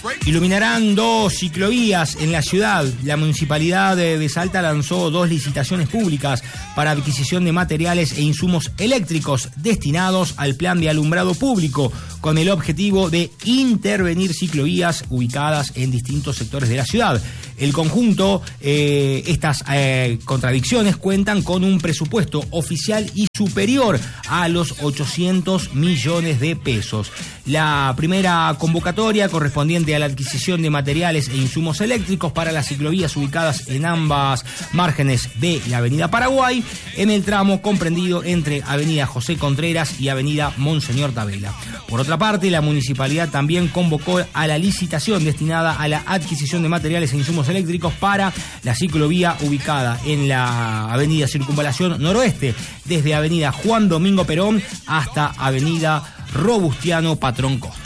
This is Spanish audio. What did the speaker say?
Iluminarán 2 ciclovías en la ciudad. La Municipalidad de Salta lanzó 2 licitaciones públicas para adquisición de materiales e insumos eléctricos destinados al plan de alumbrado público, con el objetivo de intervenir ciclovías ubicadas en distintos sectores de la ciudad. El conjunto, estas contradicciones cuentan con un presupuesto oficial y superior a los 800 millones de pesos. La primera convocatoria correspondiente a la adquisición de materiales e insumos eléctricos para las ciclovías ubicadas en ambas márgenes de la Avenida Paraguay, en el tramo comprendido entre Avenida José Contreras y Avenida Monseñor Tabela. Por otra parte, la municipalidad también convocó a la licitación destinada a la adquisición de materiales e insumos eléctricos para la ciclovía ubicada en la Avenida Circunvalación Noroeste, desde Avenida Juan Domingo Perón hasta Avenida Robustiano Patrón Costa.